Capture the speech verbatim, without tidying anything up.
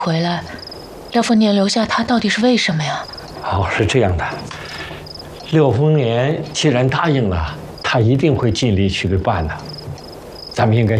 回来，廖丰年留下他到底是为什么呀？ 哦，是这样的，廖丰年既然答应了，他一定会尽力去办的。咱们应该